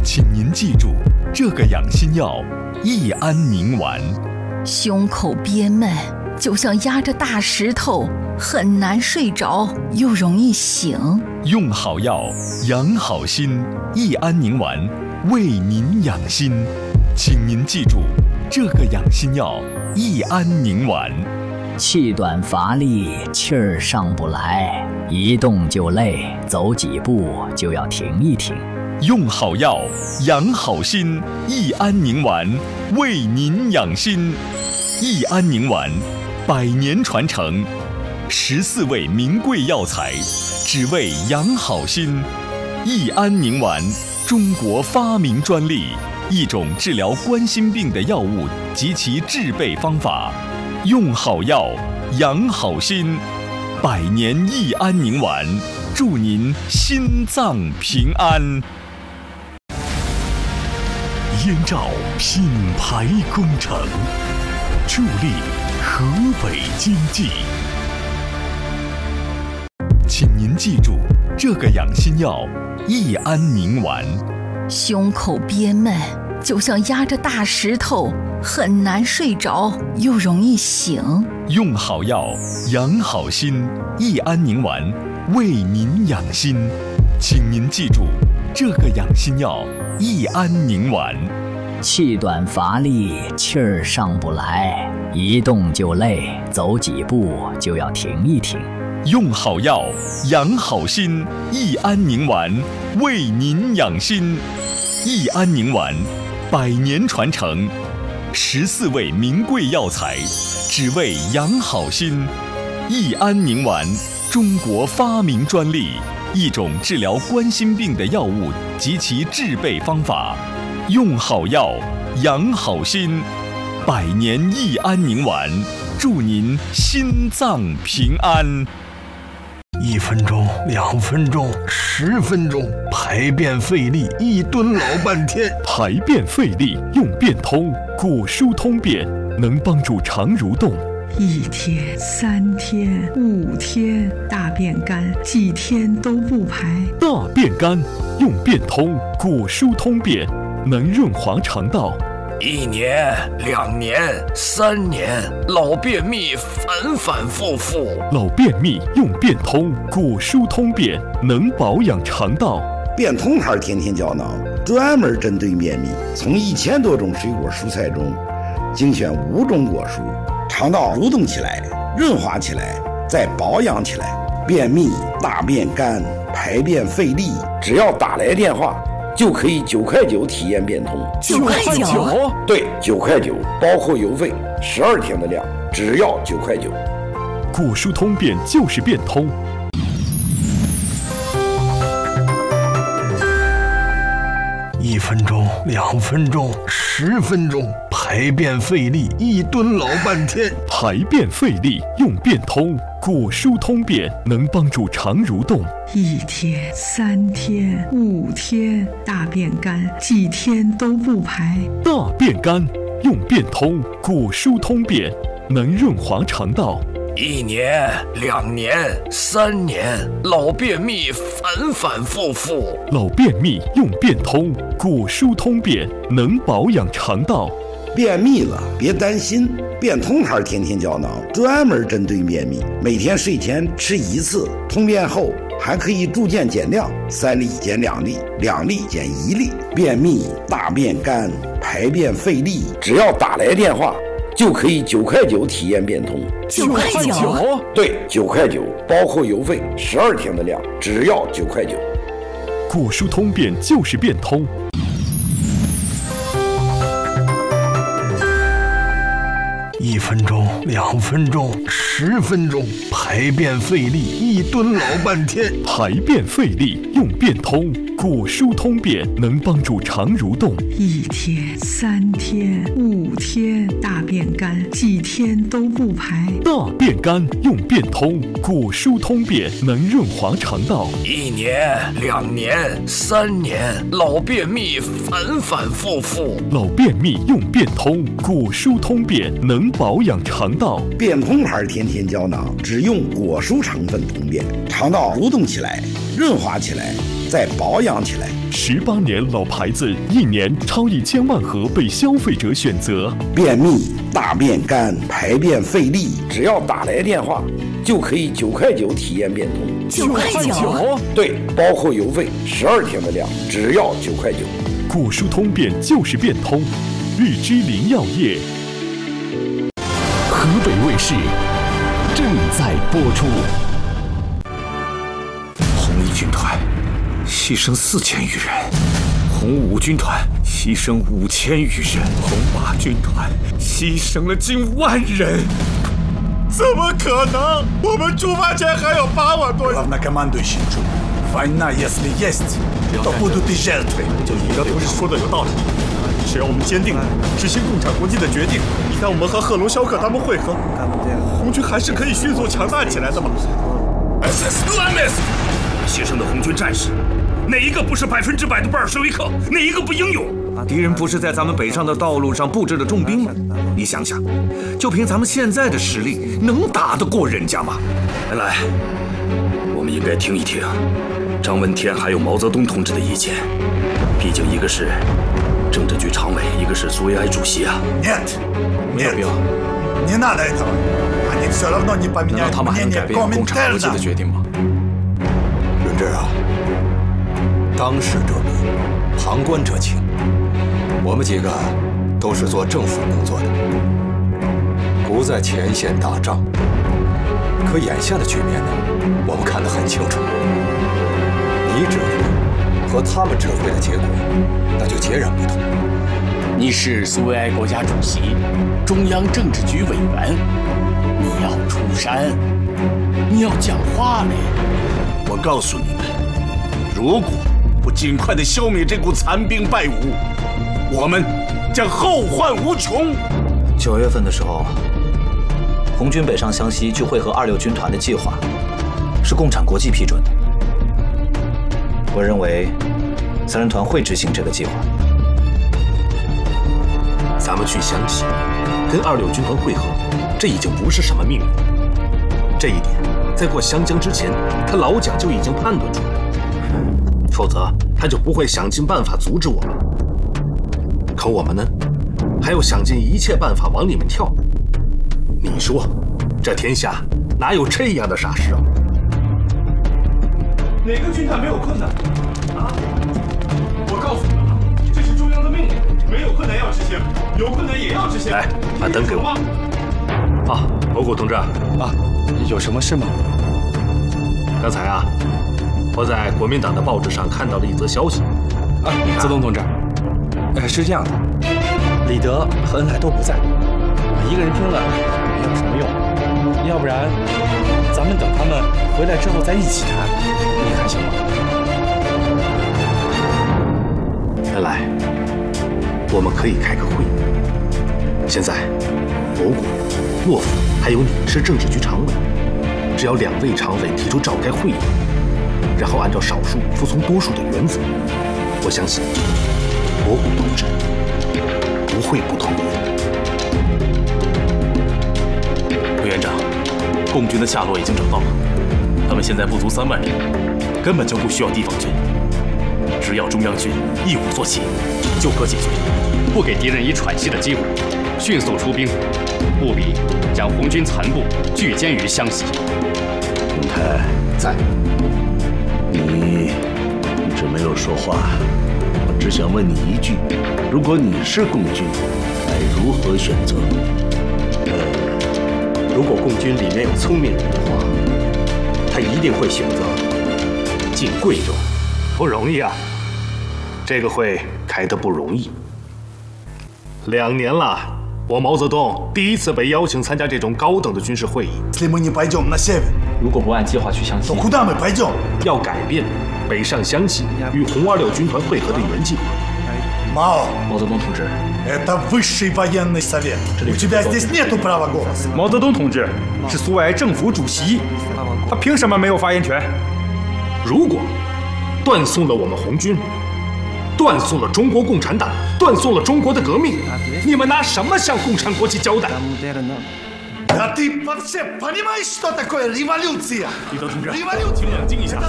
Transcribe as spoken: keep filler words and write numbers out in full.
请您记住，这个养心药益安宁丸。 胸口憋闷，就像压着大石头，很难睡着，又容易醒。 用好药，养好心，益安宁丸为您养心。请您记住，这个养心药益安宁丸。 气短乏力，气儿上不来，一动就累，走几步就要停一停。 用好药，养好心，益安宁丸为您养心。益安宁丸，百年传承，十四味名贵药材，只为养好心。益安宁丸，中国发明专利，一种治疗冠心病的药物及其制备方法。用好药，养好心，百年益安宁丸，祝您心脏平安。燕赵品牌工程，助力河北经济。请您记住，这个养心药益安宁丸。 胸口憋闷，就像压着大石头，很难睡着，又容易醒。 用好药，养好心，益安宁丸为您养心。请您记住，这个养心药益安宁丸。 气短乏力，气儿上不来，一动就累，走几步就要停一停。 用好药，养好心，益安宁丸为您养心。益安宁丸，百年传承，十四味名贵药材，只为养好心。益安宁丸，中国发明专利，一种治疗冠心病的药物及其制备方法。用好药，养好心，百年益安宁丸，祝您心脏平安。 一分钟，两分钟，十分钟，排便费力，一蹲老半天。 排便费力用便通，果蔬通便能帮助肠蠕动。 一天、三天、五天，大便干，几天都不排。 大便干用便通，果蔬通便能润滑肠道。 一年、两年、三年，老便秘反反复复。 老便秘用便通，果蔬通便能保养肠道。 便通牌天天胶囊专门针对便秘，从一千多种水果蔬菜中精选五种果蔬，肠道蠕动起来，润滑起来，再保养起来。便秘、大便干、排便费力，只要打来电话就可以九块九体验变通。 九块九？ 对，九块九，包括邮费，十二天的量，只要九块九。 果蔬通便就是变通。 一分钟，两分钟，十分钟，排便费力，一蹲老半天。 排便费力用便通，果蔬通便能帮助肠蠕动。 一天、三天、五天，大便干，几天都不排。 大便干用便通，果蔬通便能润滑肠道。 一年、两年、三年，老便秘反反复复。 老便秘用便通，果蔬通便能保养肠道。 便秘了别担心，便通牌天天胶囊专门针对便秘，每天睡前吃一次，通便后还可以逐渐减量，三粒减两粒，两粒减一粒。便秘、大便干、排便费力，只要打来电话就可以九块九体验变通。 九块九？ 对，九块九，包括邮费，十二天的量，只要九块九。 果蔬通便就是变通。 一分钟，两分钟，十分钟，排便费力，一蹲老半天。 排便费力用便通，果蔬通便能帮助肠蠕动。 一天、三天、五天，大便干，几天都不排。 大便干用便通，果蔬通便能润滑肠道。 一年、两年、三年，老便秘反反复复。 老便秘用便通，果蔬通便能保养肠道。 便通牌天天胶囊只用果蔬成分通便，肠道蠕动起来，润滑起来， 再保养起来。 十八年老牌子，一年超一千万盒被消费者选择。 便秘、大便干、排便费力，只要打来电话，就可以九块九体验变通。 九块九？ 对，包括邮费，十二天的量，只要九块九。 果蔬通便就是变通，日之林药业。河北卫视正在播出。 红一军团牺牲四千余人，红五军团牺牲五千余人，红八军团牺牲了近万人。怎么可能？我们出发前还有八万多人。 Главнокомандующий Джун, война если есть, то будут и жертвы. 就你的同志说的有道理，只要我们坚定执行共产国际的决定，你看我们和赫隆肖克他们会合，红军还是可以迅速强大起来的嘛。牺牲的红军战士，哪一个不是百分之百的布尔什维克？哪一个不英勇？敌人不是在咱们北上的道路上布置了重兵吗？你想想，就凭咱们现在的实力，能打得过人家吗？来，我们应该听一听张闻天还有毛泽东同志的意见，毕竟一个是政治局常委，一个是苏维埃主席啊。 Нет, нет, не надо этого. Они все равно не поменяют мнение Коминтерна. 润之啊，当事者迷，旁观者清。我们几个都是做政府工作的，不在前线打仗。可眼下的局面呢，我们看得很清楚。你指挥和他们指挥的结果，那就截然不同。 你是苏维埃国家主席，中央政治局委员，你要出山，你要讲话嘞。 我告诉你们，如果不尽快地消灭这股残兵败伍，我们将后患无穷。 九月份的时候，红军北上湘西去会合二六军团的计划，是共产国际批准的。我认为，三人团会执行这个计划。 咱们去湘西，跟二六军团会合，这已经不是什么秘密。这一点，在过湘江之前，他老蒋就已经判断出来了，否则他就不会想尽办法阻止我们。可我们呢，还要想尽一切办法往里面跳。你说，这天下哪有这样的傻事啊？ 哪个军团没有困难啊？我告诉你们啊，这是中央的命令，没有困难要执行，有困难也要执行。 来，把灯给我。啊，某谷同志啊， 有什么事吗？ 刚才啊，我在国民党的报纸上看到了一则消息。 啊，泽东同志，呃，是这样的，李德和恩来都不在，一个人听了没有什么用，要不然咱们等他们回来之后再一起谈，你看行吗？ 恩来，我们可以开个会。现在，某谷、洛夫还有你是政治局常委，只要两位常委提出召开会议，然后按照少数服从多数的原则，我相信某谷同志不会不同意。 委员长，共军的下落已经找到了，他们现在不足三万人，根本就不需要地方军，只要中央军一鼓作气，就可解决。 不给敌人以喘息的机会，迅速出兵，务必将红军残部聚歼于湘西。 永泰在，你一直没有说话，我只想问你一句：如果你是共军，该如何选择？ 呃，如果共军里面有聪明人的话，他一定会选择进贵州。 不容易啊，这个会开得不容易。两年了，我毛泽东第一次被邀请参加这种高等的军事会议。 如果不按计划去湘西， 要改变北上湘西与红二六军团会合的原计划。 毛毛泽东同志， это высший военный совет. У тебя здесь нету права голоса. 毛泽东同志是苏维埃政府主席，他凭什么没有发言权？ 如果断送了我们红军，断送了中国共产党，断送了中国的革命，你们拿什么向共产国际交代？ Да ты вообще понимаешь, что такое революция? 李德同志，请冷静一下。